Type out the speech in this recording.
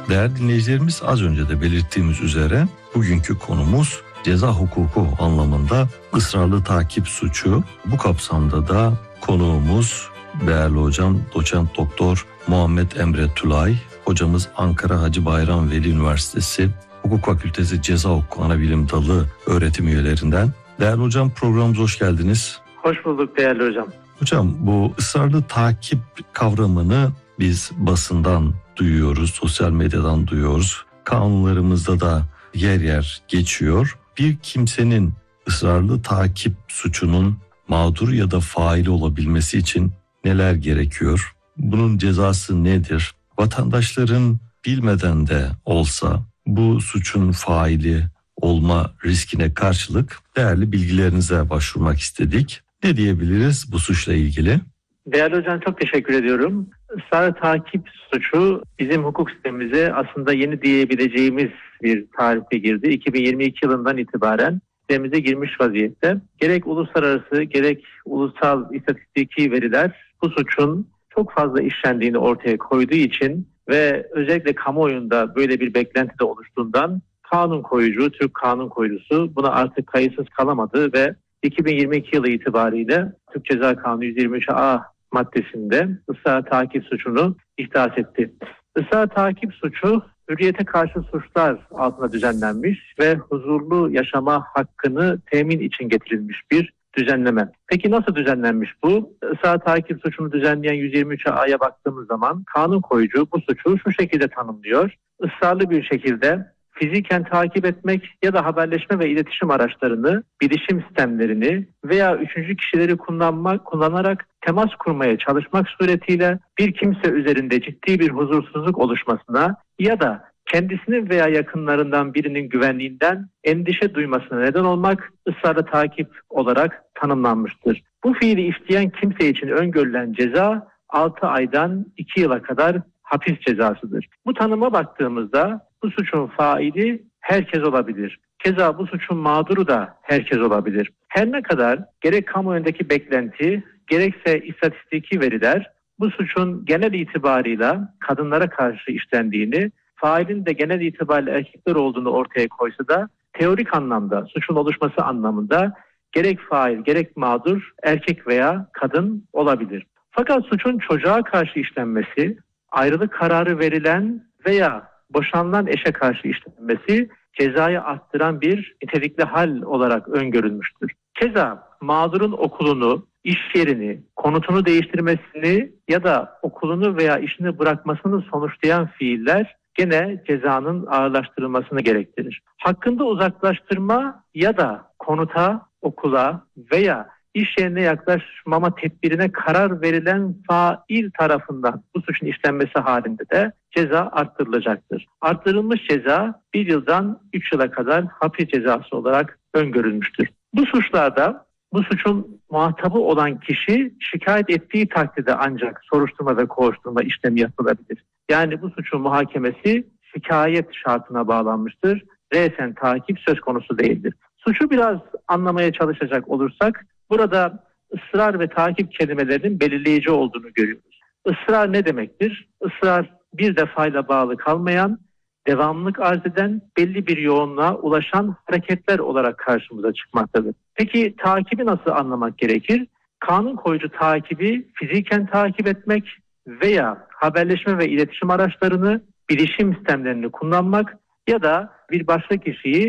Değerli dinleyicilerimiz, az önce de belirttiğimiz üzere bugünkü konumuz ceza hukuku anlamında ısrarlı takip suçu. Bu kapsamda da konuğumuz değerli hocam doçent doktor Muhammed Emre Tülay. Hocamız Ankara Hacı Bayram Veli Üniversitesi Hukuk Fakültesi Ceza Hukuku Anabilim Dalı öğretim üyelerinden. Değerli hocam, programımıza hoş geldiniz. Hoş bulduk değerli hocam. Hocam, bu ısrarlı takip kavramını biz basından duyuyoruz, sosyal medyadan duyuyoruz. Kanunlarımızda da yer yer geçiyor. Bir kimsenin ısrarlı takip suçunun mağdur ya da faili olabilmesi için neler gerekiyor? Bunun cezası nedir? Vatandaşların bilmeden de olsa bu suçun faili olma riskine karşılık değerli bilgilerinize başvurmak istedik. Ne diyebiliriz bu suçla ilgili? Değerli hocam, çok teşekkür ediyorum. Israrlı takip suçu bizim hukuk sistemimize aslında yeni diyebileceğimiz bir tarife girdi. 2022 yılından itibaren sistemimize girmiş vaziyette. Gerek uluslararası gerek ulusal istatistiki veriler bu suçun çok fazla işlendiğini ortaya koyduğu için ve özellikle kamuoyunda böyle bir beklenti de oluştuğundan kanun koyucu, Türk kanun koyucusu buna artık kayıtsız kalamadı ve 2022 yılı itibariyle Türk Ceza Kanunu 123A maddesinde ısrar takip suçunu ihdas etti. Israr takip suçu hürriyete karşı suçlar altında düzenlenmiş ve huzurlu yaşama hakkını temin için getirilmiş bir düzenleme. Peki nasıl düzenlenmiş bu? Israr takip suçunu düzenleyen 123A'ya baktığımız zaman kanun koyucu bu suçu şu şekilde tanımlıyor. Israrlı bir şekilde fiziken takip etmek ya da haberleşme ve iletişim araçlarını, bilişim sistemlerini veya üçüncü kişileri kullanarak temas kurmaya çalışmak suretiyle bir kimse üzerinde ciddi bir huzursuzluk oluşmasına ya da kendisinin veya yakınlarından birinin güvenliğinden endişe duymasına neden olmak ısrarlı takip olarak tanımlanmıştır. Bu fiili işleyen kimse için öngörülen ceza 6 aydan 2 yıla kadar hapis cezasıdır. Bu tanıma baktığımızda bu suçun faili herkes olabilir. Keza bu suçun mağduru da herkes olabilir. Her ne kadar gerek kamuoyundaki beklenti gerekse istatistiki veriler bu suçun genel itibarıyla kadınlara karşı işlendiğini, failin de genel itibariyle erkekler olduğunu ortaya koysa da teorik anlamda suçun oluşması anlamında gerek fail gerek mağdur erkek veya kadın olabilir. Fakat suçun çocuğa karşı işlenmesi, ayrılık kararı verilen veya boşanılan eşe karşı işlenmesi cezayı arttıran bir nitelikli hal olarak öngörülmüştür. Keza mağdurun okulunu, iş yerini, konutunu değiştirmesini ya da okulunu veya işini bırakmasını sonuçlayan fiiller gene cezanın ağırlaştırılmasını gerektirir. Hakkında uzaklaştırma ya da konuta, okula veya iş yerine yaklaşmama tedbirine karar verilen fail tarafından bu suçun işlenmesi halinde de ceza arttırılacaktır. Arttırılmış ceza 1 yıldan 3 yıla kadar hapis cezası olarak öngörülmüştür. Bu suçlarda bu suçun muhatabı olan kişi şikayet ettiği takdirde ancak soruşturma ve kovuşturma işlemi yapılabilir. Yani bu suçun muhakemesi şikayet şartına bağlanmıştır. Resen takip söz konusu değildir. Suçu biraz anlamaya çalışacak olursak burada ısrar ve takip kelimelerinin belirleyici olduğunu görüyoruz. Israr ne demektir? Israr bir defayla bağlı kalmayan, devamlılık arz eden, belli bir yoğunluğa ulaşan hareketler olarak karşımıza çıkmaktadır. Peki takibi nasıl anlamak gerekir? Kanun koyucu takibi fiziken takip etmek veya haberleşme ve iletişim araçlarını, bilişim sistemlerini kullanmak ya da bir başka kişiyi